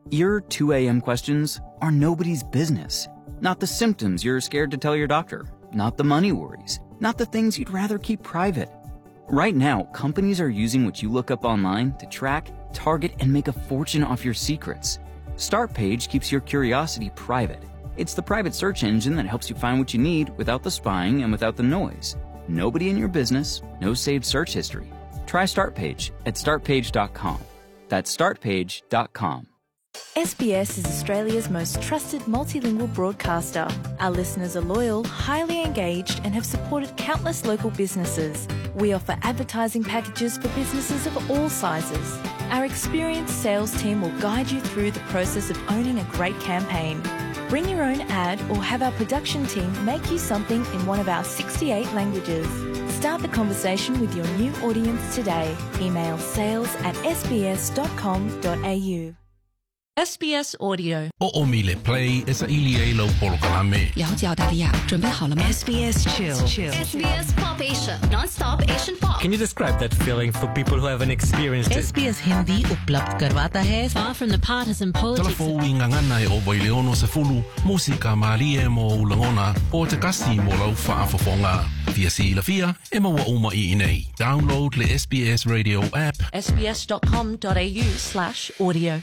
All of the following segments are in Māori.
Your 2 a.m. questions are nobody's business. Not the symptoms you're scared to tell your doctor. Not the money worries. Not the things you'd rather keep private. Right now, companies are using what you look up online to track, target, and make a fortune off your secrets. Startpage keeps your curiosity private. It's the private search engine that helps you find what you need without the spying and without the noise. Nobody in your business, no saved search history. Try Startpage at startpage.com. That's startpage.com. SBS is Australia's most trusted multilingual broadcaster. Our listeners are loyal, highly engaged, and have supported countless local businesses. We offer advertising packages for businesses of all sizes. Our experienced sales team will guide you through the process of owning a great campaign. Bring your own ad or have our production team make you something in one of our 68 languages. Start the conversation with your new audience today. Email sales@sbs.com.au. SBS Audio. O'Mile Play is a Ilielo Polokalame. 了解澳大利亚，准备好了吗 SBS Chill. SBS Pop Asia, non-stop Asian pop. Can you describe that feeling for people who haven't experienced it? SBS Hindi उपलब्ध करवाता है. Far from the partisan politics. Telefowi ngangana o Waileono se fulu, musika malie mo ulangona, o te kasi mo lau whaafafonga. Via si la via, e maua uma I nei. Download le SBS Radio app. sbs.com.au/audio.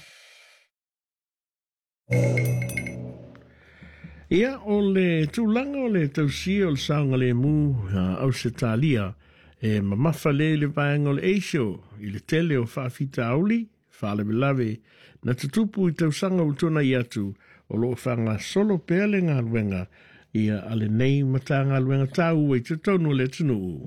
Ia o le tūlanga o le tausia o le saunga le mū au se tālia e mamafa le vaenga o le eisho I le tele o whaafita auli, whaalewe na tutupu I tausanga utona I atu o loo whanga solo pea le ngā ruenga ia ale nei mata ngā ruenga tāu e te tonu le tunu.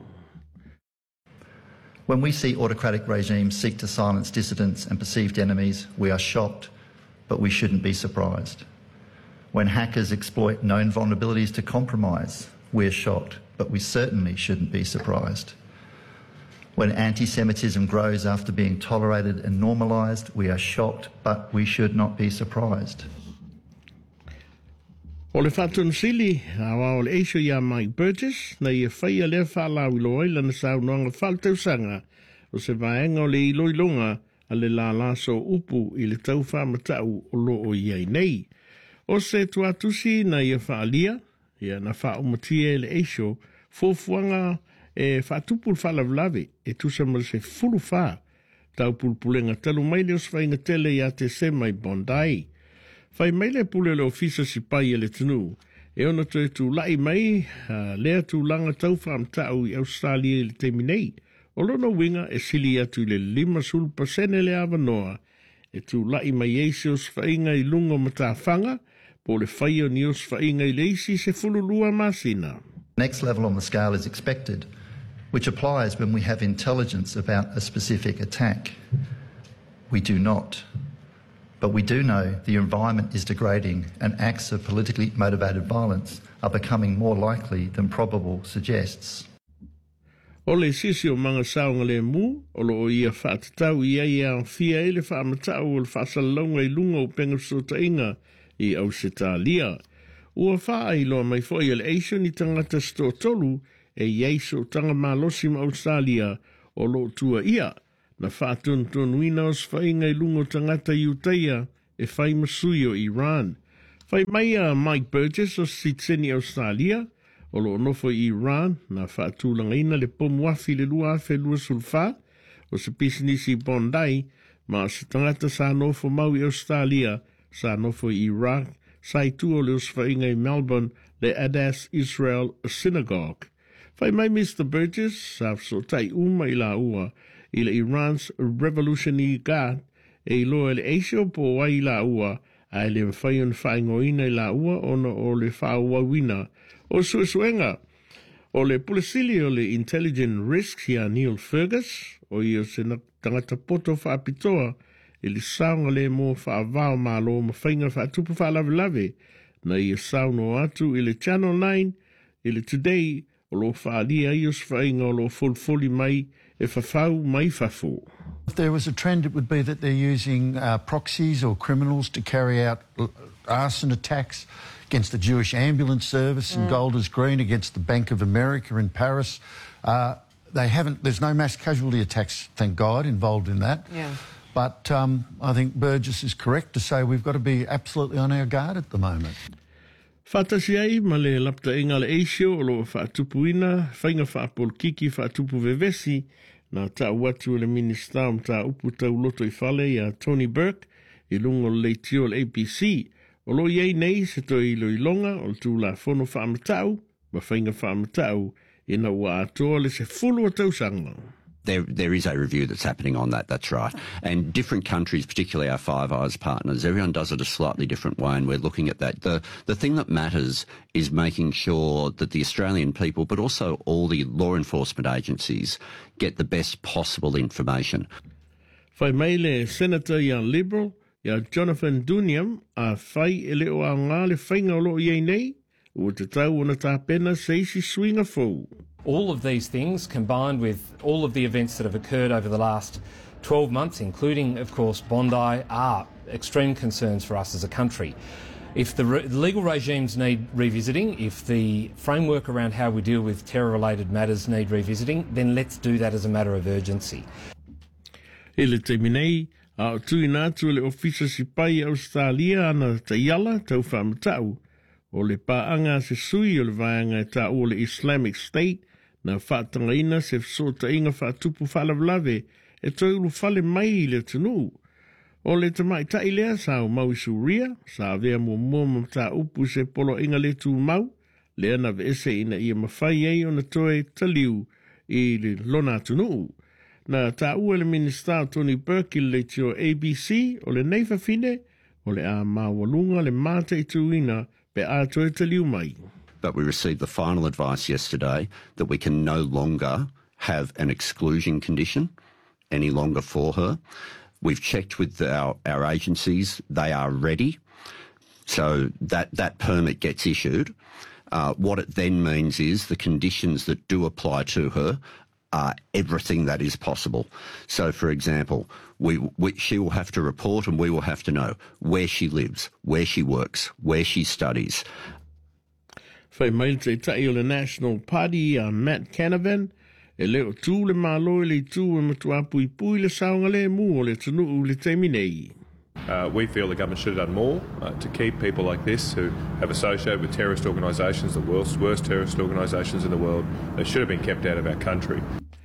When we see autocratic regimes seek to silence dissidents and perceived enemies, we are shocked, but we shouldn't be surprised. When hackers exploit known vulnerabilities to compromise, we're shocked, but we certainly shouldn't be surprised. When anti-Semitism grows after being tolerated and normalised, we are shocked, but we should not be surprised. O le whatun sili, awa o le eisho ia Mike Burgess, na ia whaia lea whaalawi loa ila na saunoanga whaltausanga, o se vaenga o le iloilonga, a le la laso upu I le tau whamatau o lo o iai nei. O se tuatusi na ia whaalia, ia na whaumatia le eisho, fofuanga e whaatupu whalavlawe, e tusa ma se fulu wha, tau pulpulenga talu mai le os whainga tele ia te sema I Bondi. Whai mai le pule le ofisa si pai e le tunu, e ona to e tu lai mai, lea tu langa tau whaamtau I Australia le temi nei, o lono winga e sili atu le 5% le awanoa, e tu lai mai eisi os whainga I lungo matawhanga, po le whaia ni os whainga I leisi se fululua masina. Next level on the scale is expected, which applies when we have intelligence about a specific attack. We do not. But we do know the environment is degrading and acts of politically motivated violence are becoming more likely than probable suggests. O le sisi o manga saunga le mu, o lo o ia whaatatau ia ia fia ele whaamatau o le whaasalonga I lunga o penga sota inga I au se tālia. Ua whaa I loa mai fwoi ele eisho ni tangata sto tolu e ieiso tanga malosi ma Australia o lo tua ia. Na whaatuntun wina os whainga I lungo tangata I Utaia e whai masui o Iran. Whai mai a Mike Burgess o Sydney Australia, o lo nofo I Iran, na whaatulanga ina le pomuafi le lua afe lua sulfa, o se pisinisi Bondi, ma se tangata sa nofo mau I Australia, sa nofo I Iraq, sai tu o le os whainga I Melbourne, le Adas Israel Synagogue. Whai mai Mr. Burgess, sa so tai uma I la ua, I le Iran's Revolutionary Guard, e loa le eisho po wai la ua, a le whaion whaingoina I la ua ona o le whaua wina, o suesuenga. O le pulisili o le Intelligent Risks ia Neil Fergus, o I o se tangata poto whaapitoa, e le saunga le mo whaavao malo ma whainga whaatupu whaalavelave, na I o sauno atu I le Channel 9, I le Today, o lo whaalia I o whainga o lo fulfuli mai, e whawhau mai whafo. If there was a trend, it would be that they're using proxies or criminals to carry out arson attacks against the Jewish ambulance service in Golders Green, against the Bank of America in Paris. There's no mass casualty attacks, thank God, involved in that. Yeah. But I think Burgess is correct to say we've got to be absolutely on our guard at the moment. Whatasi ai ma le lapta inga le eisio o lo whaatupuina, whainga whaapolkiki whaatupu vevesi, na ta watu le minister ta upu tau loto I whale ia Tony Burke, I lungo le tio le APC, o lo iei nei se to I lo ilonga o tū la whono whaamatau, ma whainga whaamatau, ina wa atoa le se fulu o tausanga. There is a review that's happening on that, that's right. And different countries, particularly our Five Eyes partners, everyone does it a slightly different way, and we're looking at that. The thing that matters is making sure that the Australian people, but also all the law enforcement agencies, get the best possible information. Whai mai le Senator ia Liberal, ia Jonathan Duniam, a whai e leo a ngā le whainga o lo iei nei, o te tau ona tā pena seisi swinga fōu. All of these things, combined with all of the events that have occurred over the last 12 months, including, of course, Bondi, are extreme concerns for us as a country. If the legal regimes need revisiting, if the framework around how we deal with terror-related matters need revisiting, then let's do that as a matter of urgency. Ele te minei, a o tui nātu le ofisa sipai Australia ana te iala tau whamatau, o le paanga se sui o le vaianga e tā o le Islamic State, na whaatangaina se fsota inga whaatupu whalavlave, e toiulu whale mai le tunu. O le te mai tai lea sa o mau Suria, sa vea mua mua ta upu se polo inga le tu mau, le ana veese ina ia mawhai ei o na toe taliu I le lona tunu. Na ta ua le minister Tony Burke le tio ABC o le neifa fine, o le a mawalunga le mata I tuina pe a toe taliu mai. But we received the final advice yesterday that we can no longer have an exclusion condition any longer for her. We've checked with our agencies. They are ready. So that permit gets issued. What it then means is the conditions that do apply to her are everything that is possible. So, for example, she will have to report and we will have to know where she lives, where she works, where she studies. Whai mai te tai o le National Party a Matt Canavan, e leo tū le mālo le tū e matua pui pui le saunga le mū o le tunu u le teimi nei. We feel the government should have done more to keep people like this who have associated with terrorist organisations, the world's worst terrorist organisations in the world. They should have been kept out of our country.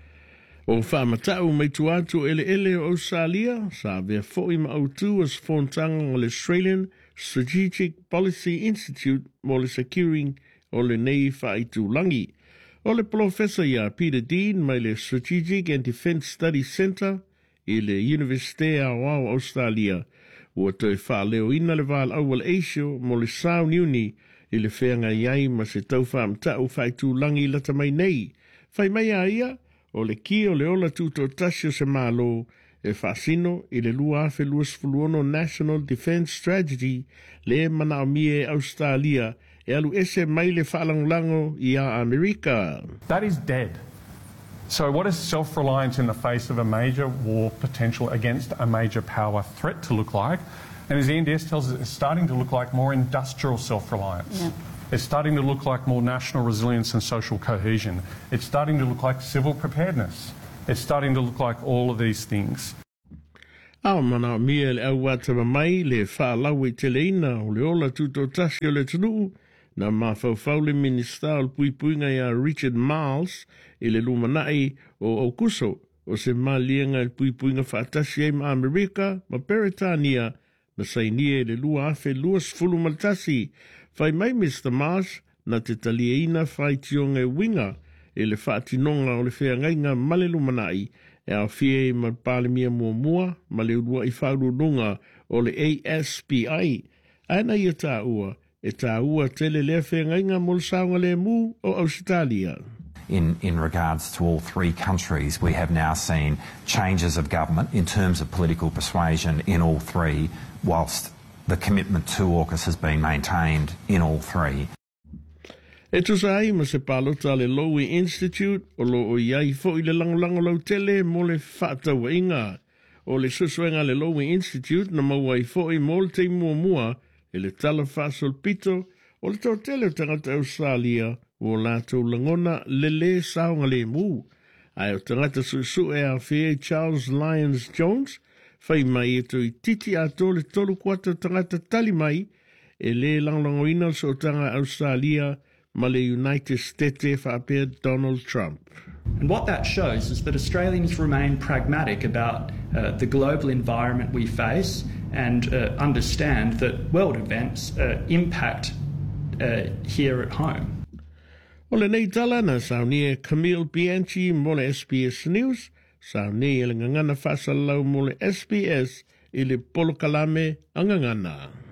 O whamatau mai tuatu ele o Australia, sa vea fōi ma au tū as whontanga o le Australian Strategic Policy Institute mo le securing o le nei whaitūlangi. O le professor ia Peter Dean mai le Strategic and Defence Studies Centre I le Universite Awao Australia. Ua toi whaaleo ina le wāl awal eisio mo le Sound Uni I le whenga iai ma se tau whaamtau whaitūlangi lata mai nei. Whai mai a ia, o le ki o le ola tūto tasio se mālo, e whaasino I le lua afe luas fuluono National Defence Strategy le mana o mie Australia e alu ese mai le whaalangulango I a Amerika. That is dead. So what is self-reliance in the face of a major war potential against a major power threat to look like? And as Ian Dess tells us, it's starting to look like more industrial self-reliance. Yeah. It's starting to look like more national resilience and social cohesion. It's starting to look like civil preparedness. It's starting to look like all of these things. Ao mana mia le au watama mai le whaalau I teleina o le ola tuto tasi o le tunu na mawhauwhau le minister o puipuinga ia Richard Marles I le lumanai o Okuso o se malienga le puipuinga whaatasi e ma Amerika ma Peritania na sainia le lua afe luas fulu maltasi. Whai mai Mr. Marsh na te talieina whai tionga winga e le whaatinonga o le wheangainga male lumanai e a fie ma palemia mua ma le urua I whaurunga o le ASPI. Ana ia tā ua e tā ua tele le wheangainga mo le saunga le mu o Australia. In regards to all three countries, we have now seen changes of government in terms of political persuasion in all three, whilst the commitment to AUKUS has been maintained in all three. E tusa ai ma se palota le Lowy Institute o lo o iai fo I le langolango lau tele mo le whaatau inga. O le susuenga le Lowy Institute na mawai fo I mo le te mua e le tala whaasol pito o le tau tele o tangata Australia o lātou langona le saunga le mu. Ai o tangata susu e a whie Charles Lyons Jones, Whai mai e tui titi a tole tolu kuata tangata tali mai e le langlangoina so tanga Australia ma le United States whaapea Donald Trump. And what that shows is that Australians remain pragmatic about the global environment we face and understand that world events impact here at home. O le nei tala na sauni e Camille Bianchi mo le SBS News, sauni e le ngangana whasalau mo le SBS i le polo kalame angangana.